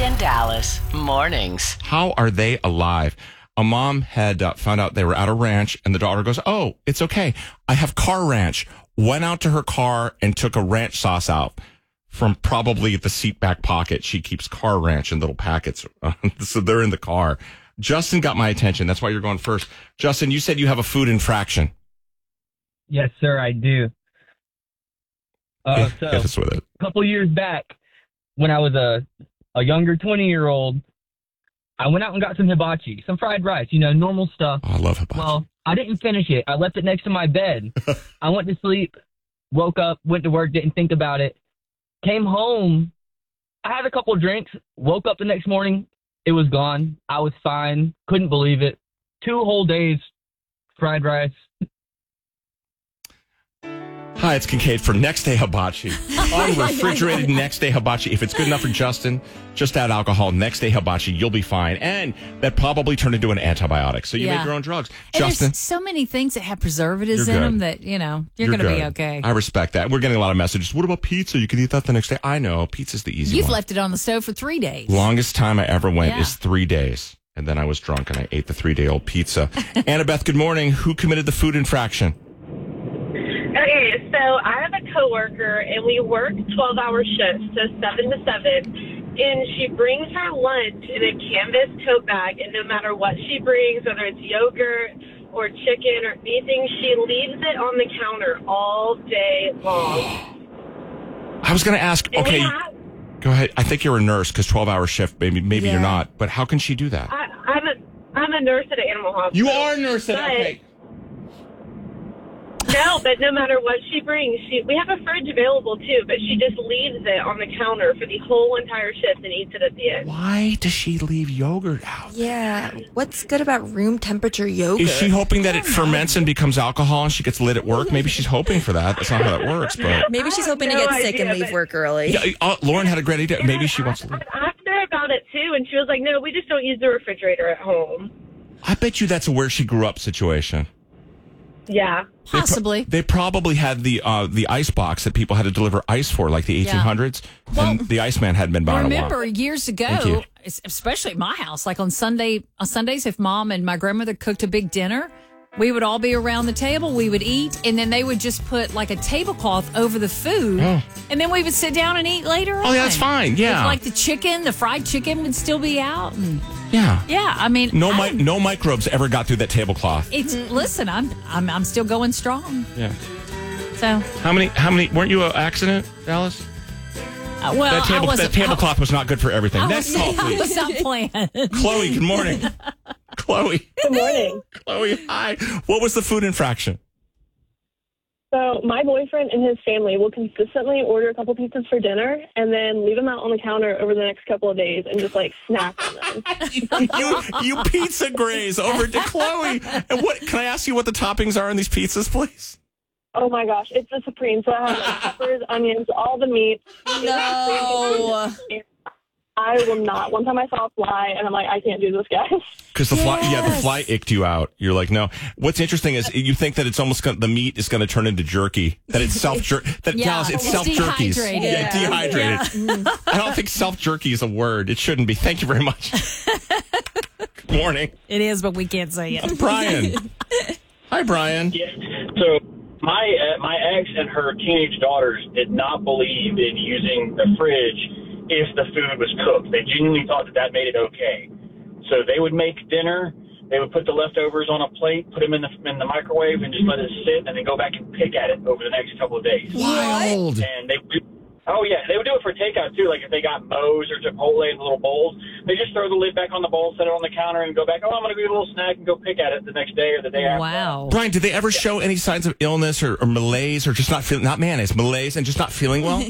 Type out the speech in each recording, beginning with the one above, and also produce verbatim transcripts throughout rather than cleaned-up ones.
and Dallas mornings. How are they alive? A mom had uh, found out they were at a ranch, and the daughter goes, "Oh, it's okay. I have Car Ranch." Went out to her car and took a ranch sauce out from probably the seat back pocket. She keeps Car Ranch in little packets, so they're in the car. Justin got my attention. That's why you're going first. Justin, you said you have a food infraction. Yes, sir, I do. Uh, so, Hit us with it. a couple years back, when I was a, a younger twenty-year-old, I went out and got some hibachi, some fried rice, you know, normal stuff. Oh, I love hibachi. Well, I didn't finish it. I left it next to my bed. I went to sleep, woke up, went to work, didn't think about it. Came home. I had a couple of drinks, woke up the next morning. It was gone. I was fine. Couldn't believe it. Two whole days, fried rice. Hi, it's Kincaid for Next Day Hibachi. Unrefrigerated Next Day Hibachi. If it's good enough for Justin, just add alcohol. Next Day Hibachi, you'll be fine. And that probably turned into an antibiotic. So you Yeah. make your own drugs. And Justin, there's so many things that have preservatives You're in good. them that, you know, you're, you're going to be good. okay. I respect that. We're getting a lot of messages. What about pizza? You can eat that the next day. I know. Pizza's the easy You've one. left it on the stove for three days. Longest time I ever went Yeah. is three days. And then I was drunk and I ate the three-day-old pizza. Annabeth, good morning. Who committed the food infraction? Okay, so I have a coworker, and we work twelve-hour shifts, so seven to seven, and she brings her lunch in a canvas tote bag, and no matter what she brings, whether it's yogurt or chicken or anything, she leaves it on the counter all day long. I was going to ask, And we okay, have- go ahead. I think you're a nurse because twelve-hour shift, maybe maybe Yeah. you're not. But how can she do that? I, I'm a I'm a nurse at an animal hospital. You are a nurse. At, But- okay. No, but no matter what she brings, she we have a fridge available too, but she just leaves it on the counter for the whole entire shift and eats it at the end. Why does she leave yogurt out? Yeah. What's good about room temperature yogurt? Is she hoping that it ferments and becomes alcohol and she gets lit at work? Maybe she's hoping for that. That's not how that works. But Maybe she's hoping I to have get no sick and idea, leave but- work early. yeah, uh, Lauren had a great idea. Maybe she wants to leave. I asked her about it too, and she was like, "No, we just don't use the refrigerator at home." I bet you that's a where she grew up situation. Yeah. They pro- Possibly. They probably had the uh, the ice box that people had to deliver ice for, like the eighteen hundreds, and the Iceman hadn't been by in a Remember while. years Thank you. ago, es- especially at my house, like on Sunday, on Sundays, if mom and my grandmother cooked a big dinner, we would all be around the table, we would eat, and then they would just put like a tablecloth over the food, Oh. and then we would sit down and eat later on. Oh, yeah, that's fine. Yeah. If, like the chicken, the fried chicken would still be out. And, Yeah. yeah, I mean, No, I- mi- no microbes ever got through that tablecloth. It's listen, I'm I'm I'm still going strong. Yeah. So, How many? How many? Weren't you an accident, Dallas? uh, well, That, table, I wasn't, that tablecloth was not good for everything. I, I That's was, all, I please. was not playing. Chloe, good morning. Chloe. Good morning. Chloe, hi. What was the food infraction? So my boyfriend and his family will consistently order a couple pizzas for dinner and then leave them out on the counter over the next couple of days and just like snack on them. you you pizza graze over to Chloe. And what? Can I ask you what the toppings are in these pizzas, please? Oh my gosh, it's a supreme. So I have like peppers, onions, all the meat. No. I will not. One time I saw a fly and I'm like, I can't do this, guys. Because the fly, yeah, the Yes. fly icked you out. You're like, no. What's interesting is you think that it's almost gonna, the meat is going to turn into jerky. That it's self jerk. That Yeah, Dallas, it's it's self jerkies. dehydrated. Yeah, dehydrated. I don't think self jerky is a word. It shouldn't be. Thank you very much. Good morning, It is, but we can't say it. Brian. Hi, Brian. Yeah. So my uh, my ex and her teenage daughters did not believe in using the fridge if the food was cooked. They genuinely thought that that made it okay. So they would make dinner. They would put the leftovers on a plate, put them in the in the microwave, and just let it sit, and then go back and pick at it over the next couple of days. Wild. And they would, oh yeah, they would do it for takeout too. Like if they got Moe's or Chipotle in little bowls, they just throw the lid back on the bowl, set it on the counter, and go back. Oh, I'm going to get a little snack and go pick at it the next day or the day after. Wow. Brian, did they ever show any signs of illness or, or malaise or just not feeling, not mayonnaise, malaise and just not feeling well?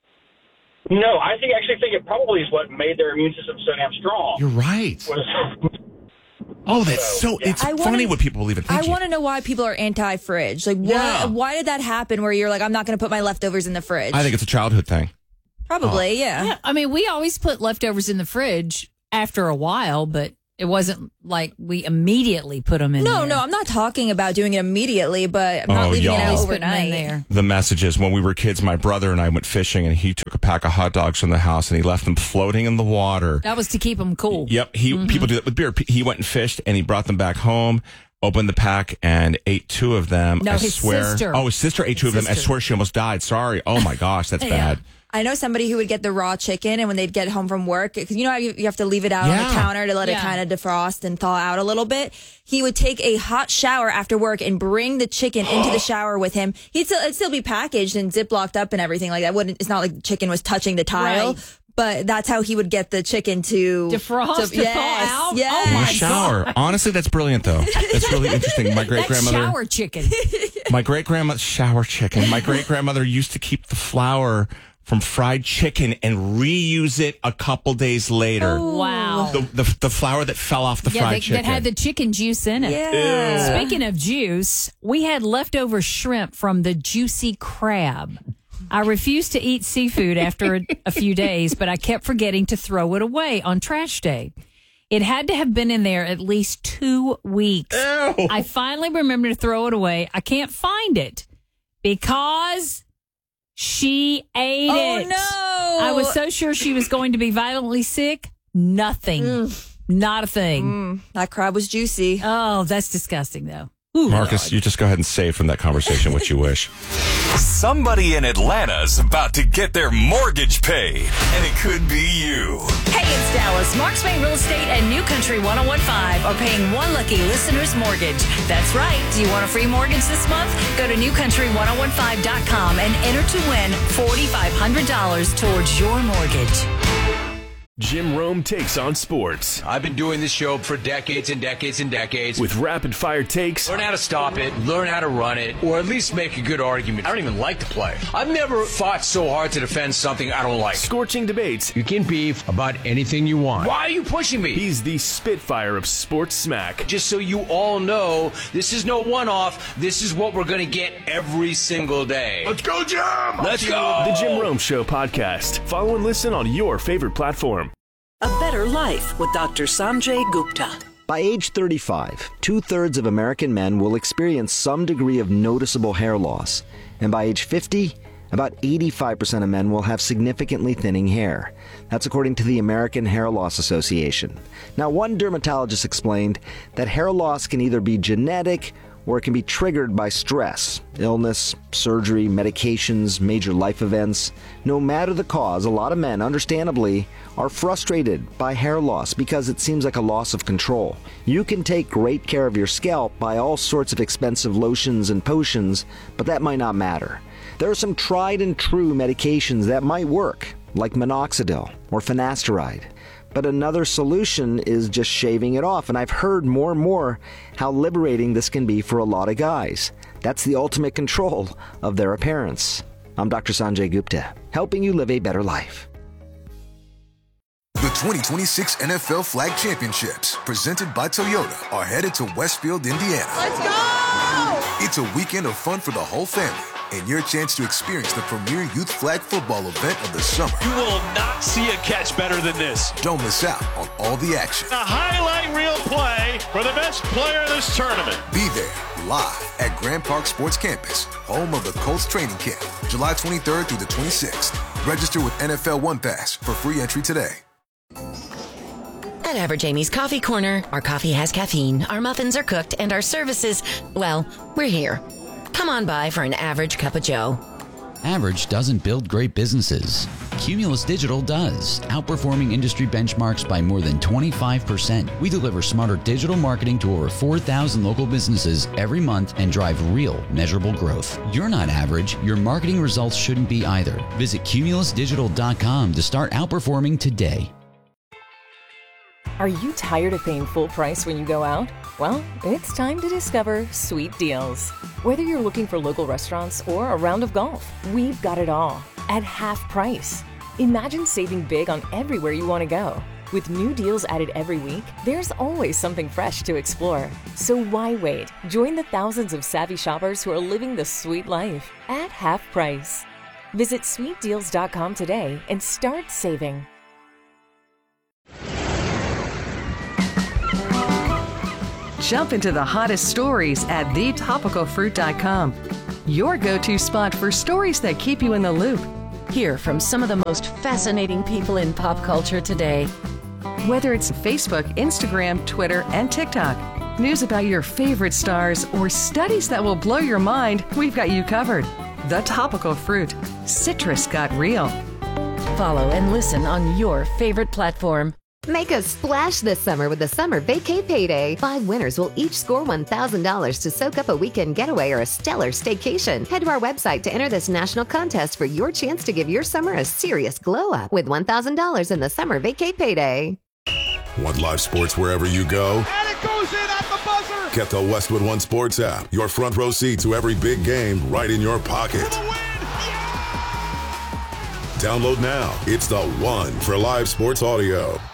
No, I think actually think it probably is what made their immune system so damn strong. You're right. Was, Oh, that's so, it's I wanna- funny what people believe in. I Thank you. want to know why people are anti-fridge. Like, why, Yeah. why did that happen where you're like, I'm not going to put my leftovers in the fridge? I think it's a childhood thing. Probably, yeah. Yeah, I mean, we always put leftovers in the fridge after a while, but It wasn't like we immediately put them in No, there. no, I'm not talking about doing it immediately, but I'm not Oh, leaving y'all. it Always out putting them in overnight. there. The messages when we were kids, my brother and I went fishing, and he took a pack of hot dogs from the house and he left them floating in the water. That was to keep them cool. Yep, he Mm-hmm. people do that with beer. He went and fished, and he brought them back home. Opened the pack and ate two of them. No, I his swear. sister. Oh, his sister ate two His of them. I sister. swear she almost died. Sorry. Oh my gosh, that's Yeah. bad. I know somebody who would get the raw chicken, and when they'd get home from work, because you know how you, you have to leave it out on Yeah. the counter to let Yeah. it kind of defrost and thaw out a little bit. He would take a hot shower after work and bring the chicken into the shower with him. He'd still, it'd still be packaged and ziplocked up and everything like that. Wouldn't it's not like the chicken was touching the tile. Right. But that's how he would get the chicken to Defrost, to, to yes, thaw out? Yes. In Oh the my shower. Honestly, that's brilliant though. That's really interesting. My great That grandmother shower chicken. my great grandma shower chicken. My great grandmother used to keep the flour from fried chicken and reuse it a couple days later. Wow. The, the the flour that fell off the yeah, fried that, chicken. that had the chicken juice in it. Yeah. Speaking of juice, we had leftover shrimp from the juicy crab. I refused to eat seafood after a, a few days, but I kept forgetting to throw it away on trash day. It had to have been in there at least two weeks. Ew. I finally remembered to throw it away. I can't find it because she ate Oh, it. no. I was so sure she was going to be violently sick. Nothing. Not a thing. Mm, that crab was juicy. Oh, that's disgusting, though. Ooh, Marcus, you just go ahead and say from that conversation what you wish. Somebody in Atlanta's about to get their mortgage paid, and it could be you. Hey, it's Dallas. Marks Bay Real Estate and New Country ten fifteen are paying one lucky listener's mortgage. That's right. Do you want a free mortgage this month? Go to new country ten fifteen dot com and enter to win four thousand five hundred dollars towards your mortgage. Jim Rome takes on sports I've been doing this show for decades and decades and decades. with rapid fire takes, Learn how to stop it, learn how to run it, or at least make a good argument. I don't even like to play. I've never fought so hard to defend something I don't like. scorching debates. You can beef about anything you want. Why are you pushing me? He's the spitfire of sports smack. Just so you all know, this is no one-off. This is what we're going to get every single day. Let's go, Jim! Let's go! The Jim Rome Show podcast. Follow and listen on your favorite platform. A Better Life with Doctor Sanjay Gupta. By age thirty-five, two-thirds of American men will experience some degree of noticeable hair loss. And by age fifty, about eighty-five percent of men will have significantly thinning hair. That's according to the American Hair Loss Association. Now, one dermatologist explained that hair loss can either be genetic or it can be triggered by stress, illness, surgery, medications, major life events. No matter the cause, a lot of men, understandably, are frustrated by hair loss because it seems like a loss of control. You can take great care of your scalp by all sorts of expensive lotions and potions, but that might not matter. There are some tried and true medications that might work, like minoxidil or finasteride. But another solution is just shaving it off, and I've heard more and more how liberating this can be for a lot of guys. That's the ultimate control of their appearance. I'm Doctor Sanjay Gupta, helping you live a better life. The twenty twenty-six N F L Flag Championships, presented by Toyota, are headed to Westfield, Indiana. Let's go! It's a weekend of fun for the whole family, and your chance to experience the premier youth flag football event of the summer. You will not see a catch better than this. Don't miss out on all the action. A highlight reel play for the best player of this tournament. Be there live at Grand Park Sports Campus, home of the Colts training camp, July twenty-third through the twenty-sixth. Register with N F L One Pass for free entry today. At Average Amy's Coffee Corner, our coffee has caffeine, our muffins are cooked, and our services, well, we're here. Come on by for an average cup of joe. Average doesn't build great businesses. Cumulus Digital does, outperforming industry benchmarks by more than twenty-five percent. We deliver smarter digital marketing to over four thousand local businesses every month and drive real, measurable growth. You're not average. Your marketing results shouldn't be either. Visit cumulus digital dot com to start outperforming today. Are you tired of paying full price when you go out? Well, it's time to discover Sweet Deals. Whether you're looking for local restaurants or a round of golf, we've got it all at half price. Imagine saving big on everywhere you want to go. With new deals added every week, there's always something fresh to explore. So why wait? Join the thousands of savvy shoppers who are living the sweet life at half price. Visit sweet deals dot com today and start saving. Jump into the hottest stories at the topical fruit dot com. Your go-to spot for stories that keep you in the loop. Hear from some of the most fascinating people in pop culture today. Whether it's Facebook, Instagram, Twitter, and TikTok, news about your favorite stars, or studies that will blow your mind, we've got you covered. The Topical Fruit. Citrus got real. Follow and listen on your favorite platform. Make a splash this summer with the Summer Vacay Payday. Five winners will each score one thousand dollars to soak up a weekend getaway or a stellar staycation. Head to our website to enter this national contest for your chance to give your summer a serious glow up with one thousand dollars in the Summer Vacay Payday. Want live sports wherever you go? And it goes in at the buzzer. Get the Westwood One Sports app. Your front row seat to every big game right in your pocket. Download now. It's the one for live sports audio.